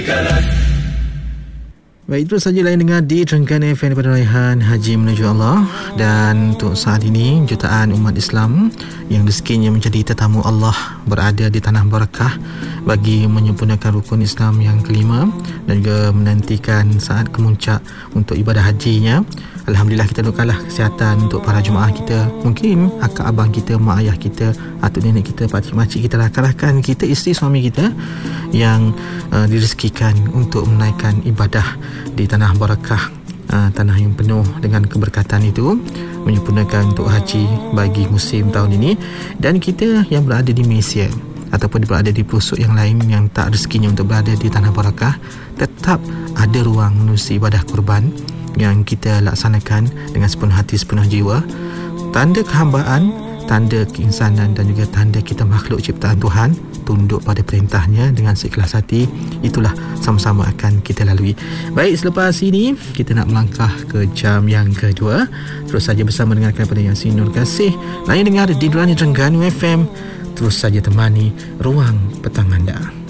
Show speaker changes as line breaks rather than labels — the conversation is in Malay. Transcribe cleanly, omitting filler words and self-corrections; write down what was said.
Baik, itu saja lain dengar di Trengganu FM daripada Raihan Haji Menuju Allah. Dan untuk saat ini, jutaan umat Islam yang rezekinya menjadi tetamu Allah berada di Tanah Barakah bagi menyempurnakan rukun Islam yang kelima dan juga menantikan saat kemuncak untuk ibadah hajinya. Alhamdulillah, kita doakanlah kesihatan untuk para jemaah kita. Mungkin akak abang kita, mak ayah kita, atuk nenek kita, pakcik makcik kita, rakan-rakan kita, isteri suami kita yang direzekikan untuk menaikkan ibadah di Tanah Barakah, tanah yang penuh dengan keberkatan itu, menyempurnakan untuk haji bagi musim tahun ini. Dan kita yang berada di Malaysia ataupun berada di pelosok yang lain yang tak rezekinya untuk berada di Tanah Barakah, tetap ada ruang menerusi ibadah kurban yang kita laksanakan dengan sepenuh hati, sepenuh jiwa. Tanda kehambaan, tanda keinsanan dan juga tanda kita makhluk ciptaan Tuhan, tunduk pada perintahnya dengan seikhlas hati. Itulah sama-sama akan kita lalui. Baik, selepas ini kita nak melangkah ke jam yang kedua. Terus saja bersama dengarkan pada Yasin Nur Kasih. Lain dengar di Nurani Trengganu FM. Terus saja temani ruang petang anda.